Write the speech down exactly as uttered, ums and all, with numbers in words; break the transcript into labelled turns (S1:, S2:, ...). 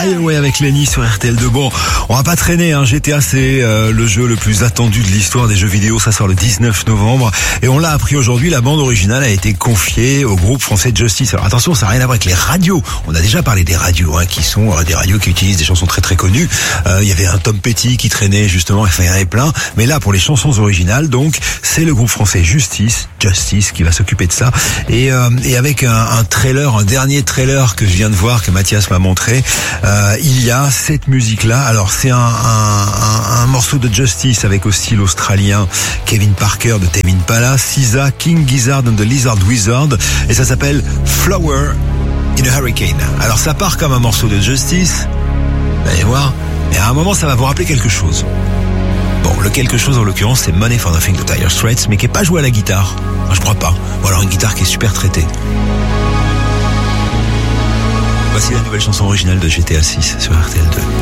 S1: Fly Away avec Lenny sur R T L deux. Bon, on va pas traîner, hein. G T A, c'est euh, le jeu le plus attendu de l'histoire des jeux vidéo. Ça sort le dix-neuf novembre. Et on l'a appris aujourd'hui, la bande originale a été confiée au groupe français Justice. Alors attention, ça n'a rien à voir avec les radios. On a déjà parlé des radios, hein, qui sont euh, des radios qui utilisent des chansons très très connues. Euh, il y avait un Tom Petty qui traînait justement, il y en avait plein. Mais là, pour les chansons originales, donc, c'est le groupe français Justice, Justice, qui va s'occuper de ça. Et, euh, et avec un, un trailer, un dernier trailer que je viens de voir, que Mathias m'a montré, euh, il y a cette musique-là. Alors, c'est un, un, un, un morceau de Justice avec aussi l'Australien Kevin Parker de Tame Impala, S Z A, King Gizzard and the Lizard Wizard, et ça s'appelle Flower in a Hurricane. Alors, ça part comme un morceau de Justice, vous allez voir, mais à un moment, ça va vous rappeler quelque chose. Bon, le quelque chose en l'occurrence, c'est Money for Nothing de Dire Straits, mais qui est pas joué à la guitare. Enfin, je crois pas. Ou alors une guitare qui est super traitée. Voici la nouvelle chanson originale de G T A six sur R T L deux.